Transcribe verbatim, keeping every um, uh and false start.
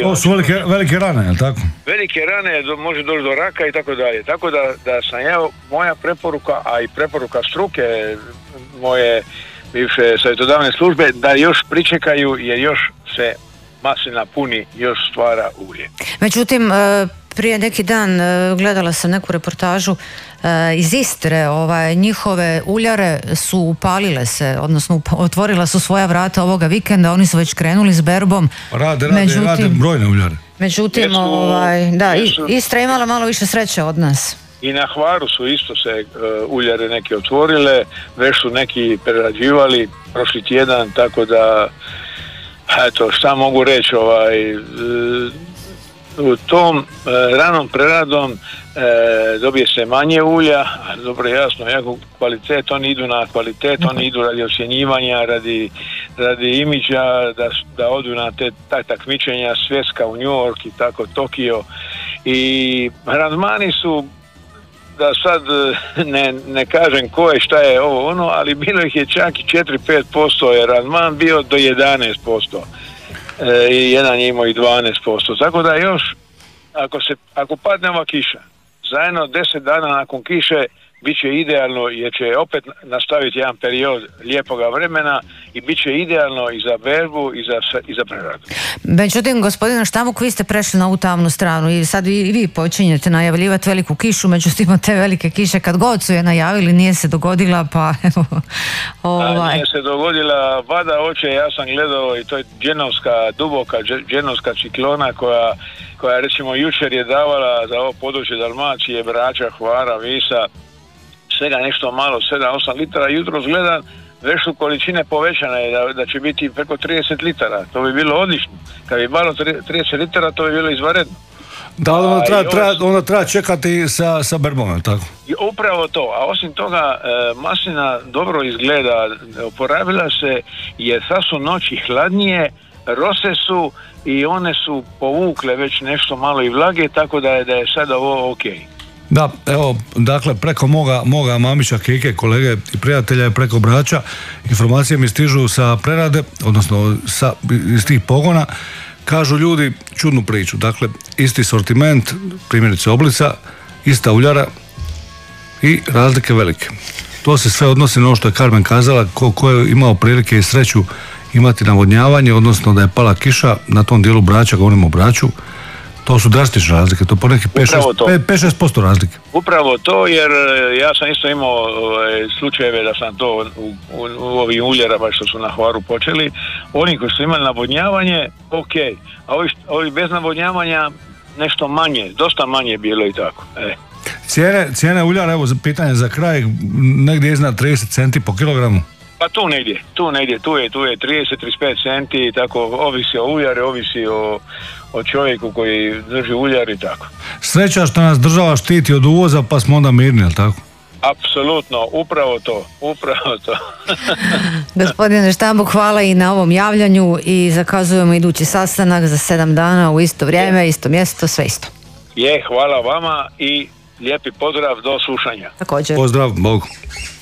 To su velike, velike rane, je li tako? Velike rane, do, može doći do raka i tako dalje. Tako da, da sam ja, moja preporuka, a i preporuka struke, moje bivše savjetodavne službe, da još pričekaju jer još se maslina puni, još stvara ulje. Međutim, prije neki dan gledala sam neku reportažu iz Istre, ovaj, njihove uljare su upalile se, odnosno otvorila su svoja vrata ovoga vikenda, oni su već krenuli s berbom. Rade, rade, međutim, rade brojne uljare. Međutim, jesu, ovaj, da, jesu, Istra je imala malo više sreće od nas. I na Hvaru su isto se uh, uljare neke otvorile, već su neki prerađivali prošli tjedan, tako da, eto, šta mogu reći, ovaj, uh, u tom uh, ranom preradom uh, dobije se manje ulja, a dobro, jasno, jako kvalitet, oni idu na kvalitet, oni idu radi ocjenjivanja, radi, radi imidža, da, da odu na te taj takmičenja svjetska u New York i tako, Tokio, i randmani su, da sad ne, ne kažem ko je, šta je ovo ono, ali bilo ih je čak i četiri do pet posto je randman bio do jedanaest posto. E, i jedan je imao i dvanaest posto. Tako da još, ako, se, ako padne ova kiša, zajedno deset dana nakon kiše, bit će idealno jer će opet nastaviti jedan period lijepoga vremena i bit će idealno i za berbu i za, i za preradu. Međutim, gospodine Štambuk, vi ste prešli na ovu tamnu stranu i sad i vi počinjete najavljivati veliku kišu, međutim te velike kiše kad god su je najavili nije se dogodila, pa evo... Ovaj. A, nije se dogodila, vada oče, ja sam gledao i to je dženovska, duboka dženovska ciklona koja, koja recimo jučer je davala za ovo područje Dalmacije, Brača, Hvara, Visa, svega nešto malo, sedam do osam litara, jutro gledam, već su količine povećane, da, da će biti preko trideset litara, to bi bilo odlično. Kad bi malo trideset litara, to bi bilo izvanredno. Da, onda treba, treba, onda treba čekati sa, sa berbom, tako? I upravo to, a osim toga, e, maslina dobro izgleda, oporavila se, jer sad su noći hladnije, rose su i one su povukle već nešto malo i vlage, tako da je, da je sad ovo okej. Okay. Da, evo, dakle, preko moga, moga mamića, Kike, kolege i prijatelja, preko Brača, informacije mi stižu sa prerade, odnosno sa, iz tih pogona, kažu ljudi čudnu priču. Dakle, isti sortiment, primjerice oblica, ista uljara i razlike velike. To se sve odnosi na ono što je Carmen kazala, ko, ko je imao prilike i sreću imati navodnjavanje, odnosno da je pala kiša na tom dijelu Brača, govorimo o Braču. To su drastične razlike, to po neki pet do šest posto razlike. Upravo to, jer ja sam isto imao ovaj, slučajeve da sam to u, u, u ovim uljerama što su na Hvaru počeli. Oni koji su imali navodnjavanje, ok, a ovi, ovi bez navodnjavanja nešto manje, dosta manje bilo i tako. E. Cijene, cijene uljara, evo pitanje za kraj, negdje iznad trideset centi po kilogramu? Pa tu negdje, tu negdje, tu je, tu je trideset do trideset pet centi, tako ovisi o uljari, ovisi o, o čovjeku koji drži uljar i tako. Sreća što nas država štiti od uvoza, pa smo onda mirni, jel tako? Apsolutno, upravo to, upravo to. Gospodine Štambuk, hvala i na ovom javljanju i zakazujemo idući sastanak za sedam dana u isto vrijeme, je. Isto mjesto, sve isto. Je, hvala vama i lijepi pozdrav, do slušanja. Također. Pozdrav, Bog.